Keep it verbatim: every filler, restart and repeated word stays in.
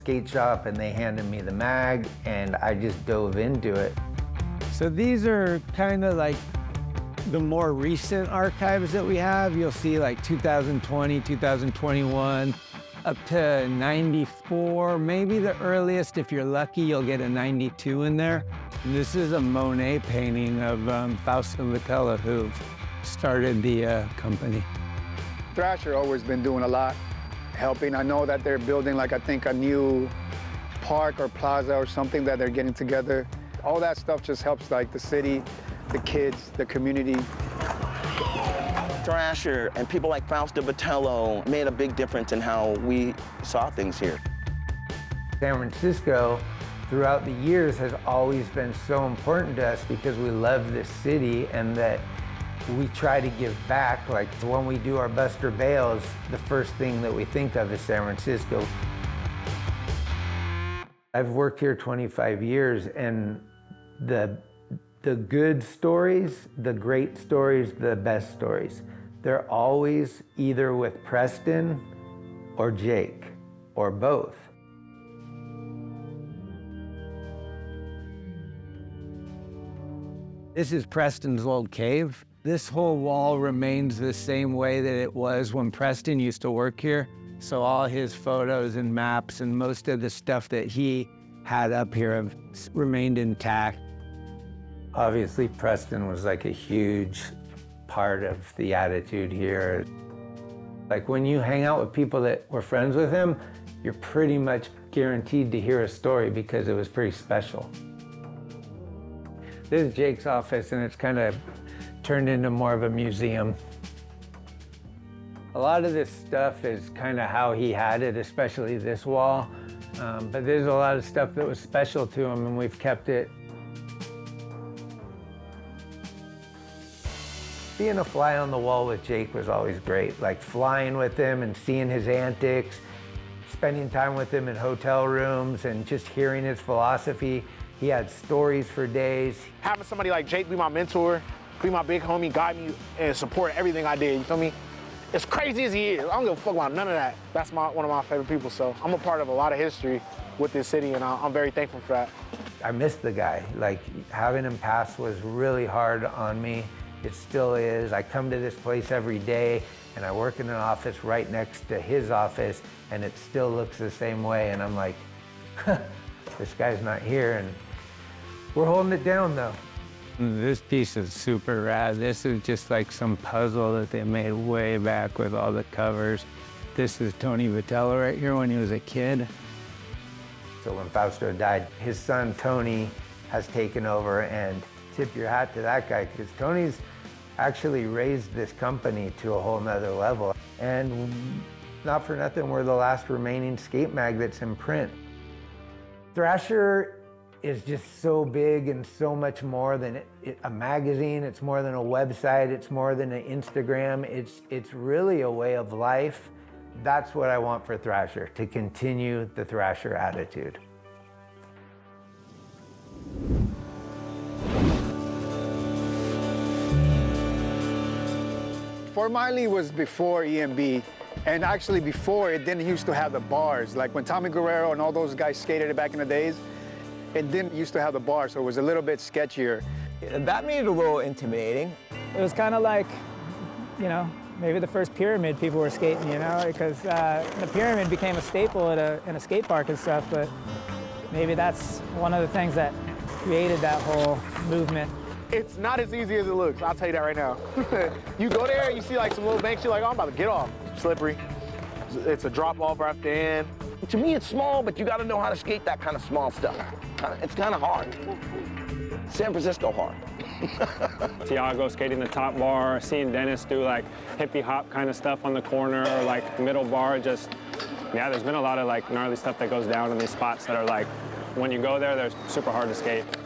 skate shop and they handed me the mag and I just dove into it. So these are kind of like the more recent archives that we have. You'll see like two thousand twenty, two thousand twenty-one, up to ninety-four, maybe the earliest. If you're lucky, you'll get a ninety-two in there. And this is a Monet painting of um, Fausto Vitella, who started the uh, company. Thrasher always been doing a lot, helping. I know that they're building, like, I think a new park or plaza or something that they're getting together. All that stuff just helps, like, the city, the kids, the community. Thrasher and people like Fausto Vitella made a big difference in how we saw things here. San Francisco, throughout the years, has always been so important to us because we love this city and that we try to give back. Like when we do our Buster Bales, the first thing that we think of is San Francisco. I've worked here twenty-five years, and the, the good stories, the great stories, the best stories, they're always either with Preston or Jake, or both. This is Preston's old cave. This whole wall remains the same way that it was when Preston used to work here. So all his photos and maps and most of the stuff that he had up here have remained intact. Obviously, Preston was like a huge part of the attitude here. Like when you hang out with people that were friends with him, you're pretty much guaranteed to hear a story because it was pretty special. This is Jake's office, and it's kind of turned into more of a museum. A lot of this stuff is kind of how he had it, especially this wall. Um, but there's a lot of stuff that was special to him, and we've kept it. Being a fly on the wall with Jake was always great. Like flying with him and seeing his antics, spending time with him in hotel rooms and just hearing his philosophy. He had stories for days. Having somebody like Jake be my mentor, be my big homie, guide me and support everything I did, you feel me? As crazy as he is, I don't give a fuck about none of that. That's my, one of my favorite people, so I'm a part of a lot of history with this city, and I'm very thankful for that. I miss the guy. Like, having him pass was really hard on me. It still is. I come to this place every day, and I work in an office right next to his office, and it still looks the same way, and I'm like, this guy's not here, and we're holding it down, though. This piece is super rad. This is just like some puzzle that they made way back with all the covers. This is Tony Vitella right here when he was a kid. So when Fausto died, his son Tony has taken over, and tip your hat to that guy, because Tony's actually raised this company to a whole nother level. And not for nothing, we're the last remaining skate mag that's in print. Thrasher is just so big and so much more than it, it, a magazine. It's more than a website. It's more than an Instagram. It's, it's really a way of life. That's what I want for Thrasher, to continue the Thrasher attitude. Fort Miley was before E M B, and actually before it didn't used to have the bars. Like when Tommy Guerrero and all those guys skated it back in the days, it didn't used to have the bar, so it was a little bit sketchier. That made it a little intimidating. It was kind of like, you know, maybe the first pyramid people were skating, you know, because uh, the pyramid became a staple at a, in a skate park and stuff, but maybe that's one of the things that created that whole movement. It's not as easy as it looks, I'll tell you that right now. You go there and you see like some little banks, you're like, oh, I'm about to get off. Slippery. It's a drop off right at the end. To me, it's small, but you got to know how to skate that kind of small stuff. It's kind of hard. San Francisco hard. Tiago skating the top bar, seeing Dennis do like hippie hop kind of stuff on the corner or like middle bar, just, yeah, there's been a lot of like gnarly stuff that goes down in these spots that are like, when you go there, they're super hard to skate.